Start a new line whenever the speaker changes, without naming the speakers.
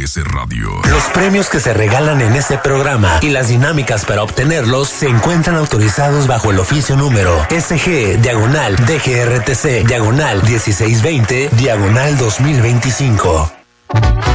MBS Radio.
Los premios que se regalan en este programa y las dinámicas para obtenerlos se encuentran autorizados bajo el oficio número SG/DGRTC/1620/2025.